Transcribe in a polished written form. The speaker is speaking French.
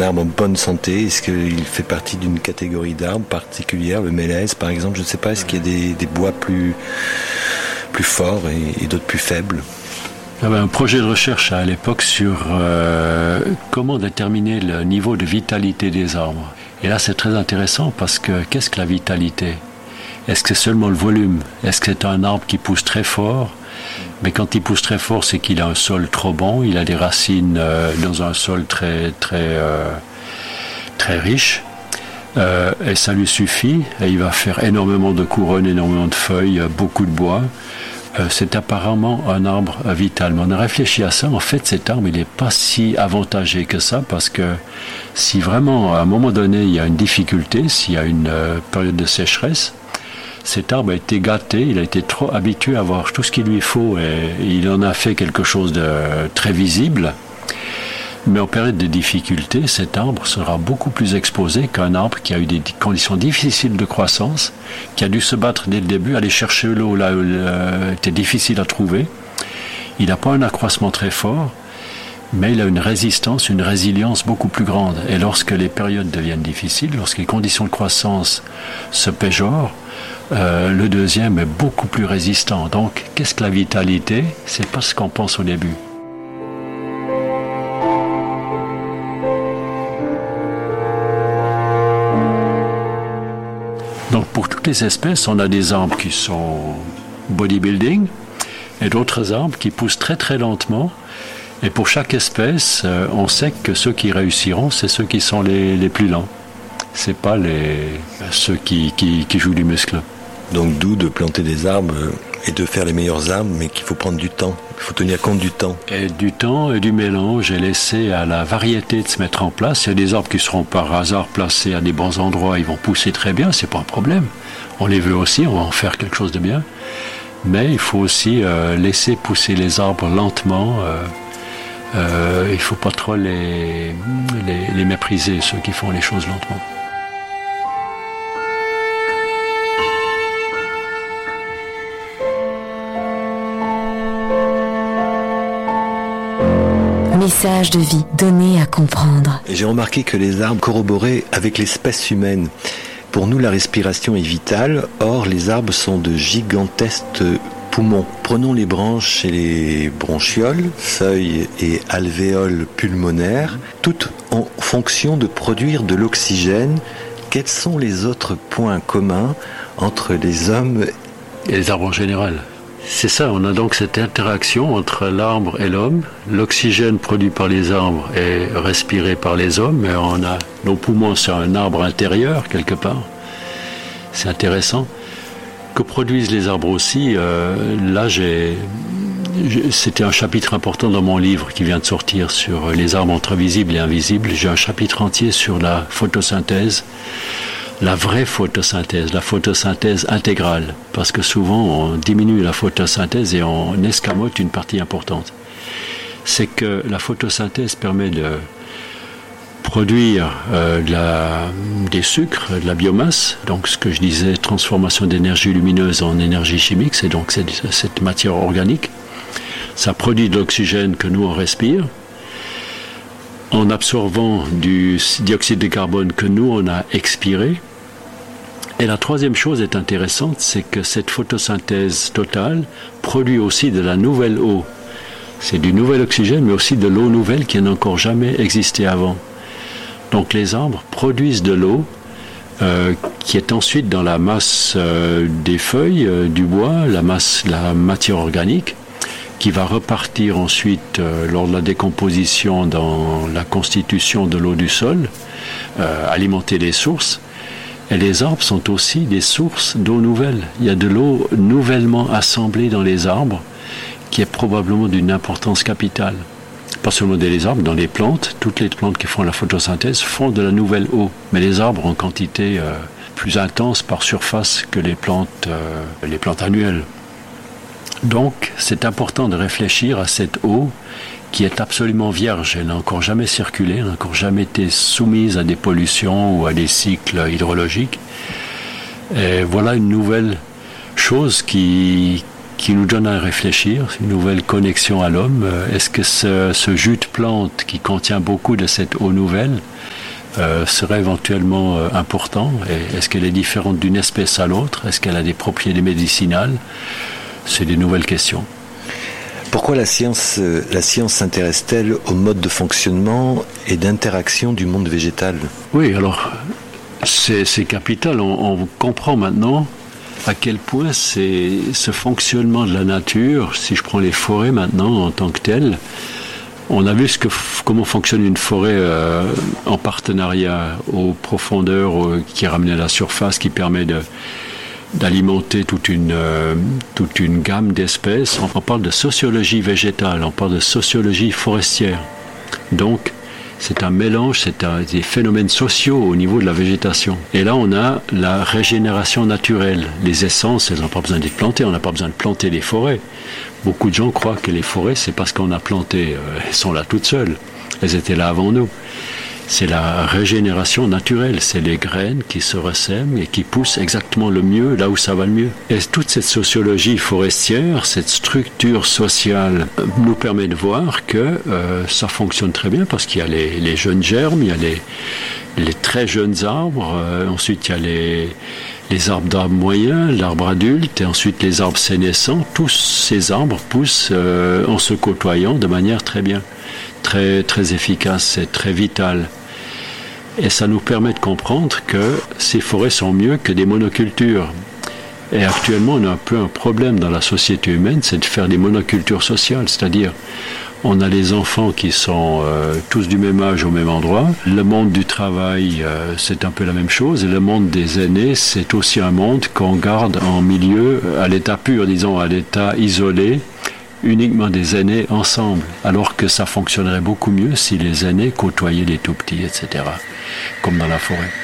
un arbre en bonne santé? Est-ce qu'il fait partie d'une catégorie d'arbres particulière, le mélèze par exemple? Je ne sais pas, est-ce qu'il y a des bois plus forts et d'autres plus faibles? Il y avait un projet de recherche à l'époque sur comment déterminer le niveau de vitalité des arbres. Et là, c'est très intéressant parce que qu'est-ce que la vitalité? Est-ce que c'est seulement le volume? Est-ce que c'est un arbre qui pousse très fort? Mais quand il pousse très fort, c'est qu'il a un sol trop bon, il a des racines dans un sol très riche. Et ça lui suffit. Et il va faire énormément de couronnes, énormément de feuilles, beaucoup de bois. C'est apparemment un arbre vital. Mais on a réfléchi à ça. En fait, cet arbre, il n'est pas si avantagé que ça parce que si vraiment, à un moment donné, il y a une difficulté, s'il y a une période de sécheresse, cet arbre a été gâté, il a été trop habitué à avoir tout ce qu'il lui faut et il en a fait quelque chose de très visible. Mais en période de difficulté, cet arbre sera beaucoup plus exposé qu'un arbre qui a eu des conditions difficiles de croissance, qui a dû se battre dès le début, aller chercher l'eau là où était difficile à trouver. Il n'a pas un accroissement très fort, mais il a une résistance, une résilience beaucoup plus grande. Et lorsque les périodes deviennent difficiles, lorsque les conditions de croissance se péjorent, le deuxième est beaucoup plus résistant. Donc, qu'est-ce que la vitalité? C'est pas ce qu'on pense au début. Donc pour toutes les espèces, on a des arbres qui sont bodybuilding et d'autres arbres qui poussent très très lentement. Et pour chaque espèce, on sait que ceux qui réussiront, c'est ceux qui sont les plus lents. C'est pas ceux qui jouent du muscle. Donc d'où de planter des arbres et de faire les meilleurs arbres, mais qu'il faut prendre du temps. Il faut tenir compte du temps. Et du temps et du mélange et laisser à la variété de se mettre en place. Il y a des arbres qui seront par hasard placés à des bons endroits, ils vont pousser très bien, c'est pas un problème. On les veut aussi, on va en faire quelque chose de bien. Mais il faut aussi laisser pousser les arbres lentement. Il ne faut pas trop les mépriser, ceux qui font les choses lentement. Message de vie donné à comprendre. J'ai remarqué que les arbres corroboraient avec l'espèce humaine. Pour nous, la respiration est vitale. Or, les arbres sont de gigantesques poumons. Prenons les branches et les bronchioles, feuilles et alvéoles pulmonaires, toutes en fonction de produire de l'oxygène. Quels sont les autres points communs entre les hommes et les arbres en général? C'est ça, on a donc cette interaction entre l'arbre et l'homme. L'oxygène produit par les arbres est respiré par les hommes, mais on a nos poumons sur un arbre intérieur quelque part. C'est intéressant. Que produisent les arbres aussi? Là, c'était un chapitre important dans mon livre qui vient de sortir sur les arbres entre visibles et invisibles. J'ai un chapitre entier sur la photosynthèse. La vraie photosynthèse, la photosynthèse intégrale, parce que souvent on diminue la photosynthèse et on escamote une partie importante. C'est que la photosynthèse permet de produire des sucres, de la biomasse, donc ce que je disais, transformation d'énergie lumineuse en énergie chimique, c'est donc cette matière organique. Ça produit de l'oxygène que nous on respire, en absorbant du dioxyde de carbone que nous on a expiré. Et la troisième chose est intéressante, c'est que cette photosynthèse totale produit aussi de la nouvelle eau. C'est du nouvel oxygène, mais aussi de l'eau nouvelle qui n'a encore jamais existé avant. Donc les arbres produisent de l'eau qui est ensuite dans la masse des feuilles, du bois, la matière organique, qui va repartir ensuite lors de la décomposition dans la constitution de l'eau du sol, alimenter les sources. Et les arbres sont aussi des sources d'eau nouvelle. Il y a de l'eau nouvellement assemblée dans les arbres qui est probablement d'une importance capitale. Pas seulement dans les arbres, dans les plantes, toutes les plantes qui font la photosynthèse font de la nouvelle eau. Mais les arbres en quantité plus intense par surface que les plantes annuelles. Donc, c'est important de réfléchir à cette eau qui est absolument vierge. Elle n'a encore jamais circulé, elle n'a encore jamais été soumise à des pollutions ou à des cycles hydrologiques. Et voilà une nouvelle chose qui qui nous donne à réfléchir, une nouvelle connexion à l'homme. Est-ce que ce jus de plante qui contient beaucoup de cette eau nouvelle serait éventuellement important? Et est-ce qu'elle est différente d'une espèce à l'autre? Est-ce qu'elle a des propriétés médicinales? C'est des nouvelles questions. Pourquoi la science s'intéresse-t-elle au mode de fonctionnement et d'interaction du monde végétal? Oui, alors c'est capital. On comprend maintenant à quel point ce fonctionnement de la nature, si je prends les forêts maintenant en tant que telles, on a vu comment fonctionne une forêt en partenariat aux profondeurs qui ramène à la surface, qui permet d'alimenter toute une gamme d'espèces. On parle de sociologie végétale, on parle de sociologie forestière. Donc, c'est un mélange, des phénomènes sociaux au niveau de la végétation. Et là, on a la régénération naturelle. Les essences, elles n'ont pas besoin d'être plantées, on n'a pas besoin de planter les forêts. Beaucoup de gens croient que les forêts, c'est parce qu'on a planté. Elles sont là toutes seules. Elles étaient là avant nous. C'est la régénération naturelle, c'est les graines qui se ressèment et qui poussent exactement le mieux là où ça va le mieux. Et toute cette sociologie forestière, cette structure sociale nous permet de voir que ça fonctionne très bien parce qu'il y a les jeunes germes, il y a les très jeunes arbres, ensuite il y a les arbres d'arbres moyens, l'arbre adulte et ensuite les arbres sénescents. Tous ces arbres poussent en se côtoyant de manière très bien, très, très efficace et très vitale. Et ça nous permet de comprendre que ces forêts sont mieux que des monocultures. Et actuellement, on a un peu un problème dans la société humaine, c'est de faire des monocultures sociales. C'est-à-dire, on a les enfants qui sont tous du même âge au même endroit. Le monde du travail, c'est un peu la même chose. Et le monde des aînés, c'est aussi un monde qu'on garde en milieu, à l'état pur, disons, à l'état isolé, uniquement des aînés ensemble, alors que ça fonctionnerait beaucoup mieux si les aînés côtoyaient les tout petits, etc., comme dans la forêt.